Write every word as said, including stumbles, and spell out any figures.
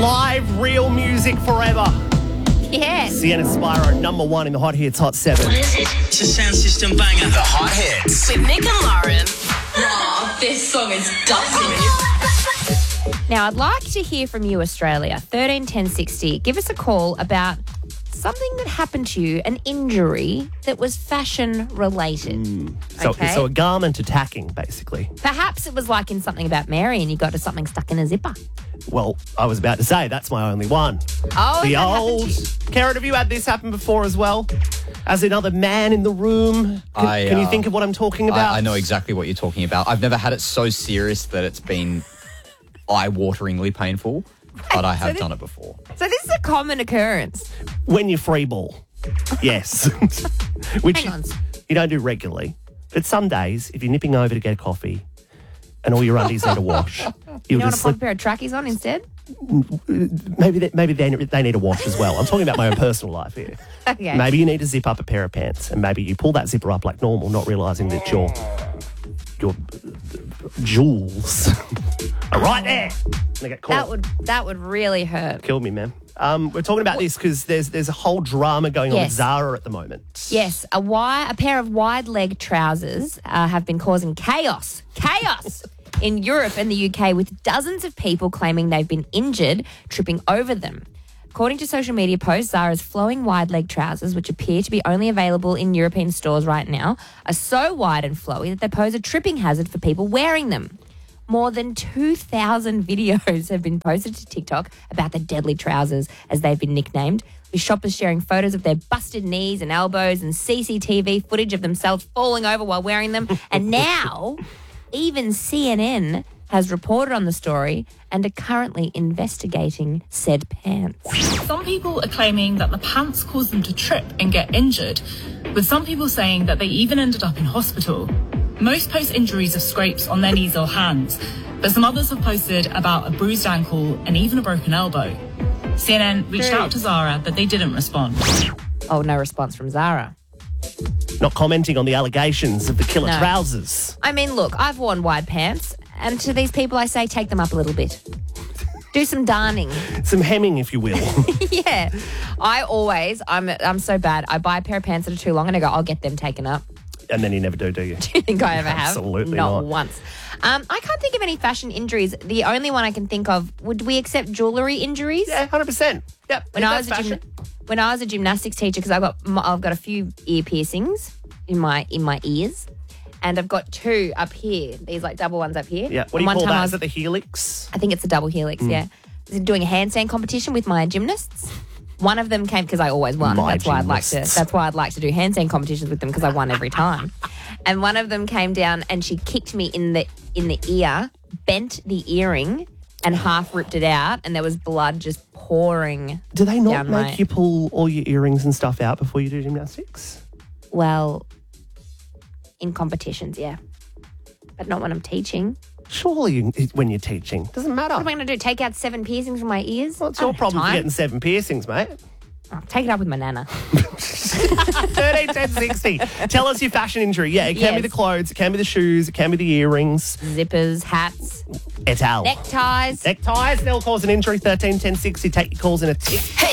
Live real music forever. Yes. Sienna Spyro, number one in the Hot Hits Hot seven. What is it? It's a sound system banger. The Hot Hits. With Nick and Lauren. Oh, this song is dusty. Now, I'd like to hear from you, Australia. thirteen ten sixty. Give us a call about something that happened to you, an injury that was fashion related. Mm. So, Okay. so a garment attacking, basically. Perhaps it was like in Something About Mary and you got to something stuck in a zipper. Well, I was about to say, that's my only one. Oh, the that happened old... to you? Karen, have you had this happen before as well? As another man in the room? Can, I, can you uh, think of what I'm talking about? I, I know exactly what you're talking about. I've never had it so serious that it's been eye-wateringly painful, but I have this- done it before. So this is a common occurrence. When you free ball. Yes. Which Hang on. you don't do regularly. But some days, if you're nipping over to get a coffee and all your undies need a wash, you You want just to put a slip. pair of trackies on instead? Maybe they, maybe they, they need a wash as well. I'm talking about my own personal life here. Okay. Maybe you need to zip up a pair of pants, and maybe you pull that zipper up like normal, not realising that your your jewels are right there. And they get caught. That would that would really hurt. Killed me, man. Um, we're talking about this because there's there's a whole drama going on with Yes. Zara at the moment. Yes, a wide, a pair of wide leg trousers uh, have been causing chaos, chaos in Europe and the U K, with dozens of people claiming they've been injured tripping over them. According to social media posts, Zara's flowing wide leg trousers, which appear to be only available in European stores right now, are so wide and flowy that they pose a tripping hazard for people wearing them. More than two thousand videos have been posted to TikTok about the deadly trousers, as they've been nicknamed, with shoppers sharing photos of their busted knees and elbows and C C T V footage of themselves falling over while wearing them. And now, even C N N has reported on the story and are currently investigating said pants. Some people are claiming that the pants caused them to trip and get injured, with some people saying that they even ended up in hospital. Most post injuries of scrapes on their knees or hands, but some others have posted about a bruised ankle and even a broken elbow. C N N reached Hey. out to Zara, but they didn't respond. Oh, no response from Zara. Not commenting on the allegations of the killer No. trousers. I mean, look, I've worn wide pants, and to these people I say take them up a little bit. Do some darning. Some hemming, if you will. Yeah. I always, I'm I'm so bad. I buy a pair of pants that are too long and I go, I'll get them taken up. And then you never do, do you? Do you think I ever have? Absolutely not. not. once. Um, I can't think of any fashion injuries. The only one I can think of, would we accept jewellery injuries? Yeah, one hundred percent. Yep. When if I was that's a gym, fashion. when I was a gymnastics teacher, because I've got m- I've got a few ear piercings in my in my ears, and I've got two up here. These like double ones up here. Yeah. What do And you one call time I that? was- Is it the helix? I think it's a double helix, yeah. I was doing a handstand competition with my gymnasts. One of them came because I always won. My that's why I'd like to. gymnasts. That's why I'd like to do handstand competitions with them, because I won every time. And one of them came down and she kicked me in the in the ear, bent the earring, and half ripped it out, and there was blood just pouring. Do they not down make my- you pull all your earrings and stuff out before you do gymnastics? Well, in competitions, yeah, but not when I'm teaching. Surely you, when you're teaching. Doesn't matter. What am I going to do? Take out seven piercings from my ears? Well, it's I your don't have problem for time. getting seven piercings, mate. Oh, take it up with my nana. thirteen ten sixty. Tell us your fashion injury. Yeah, it can be Yes. the clothes, it can be the shoes, it can be the earrings. Zippers, hats, Et al. neckties. Neckties, they'll cause an injury. thirteen ten sixty. Take your calls in a tick.